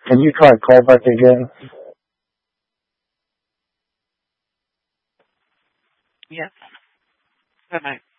Can you try call back again? Yes. Bye-bye.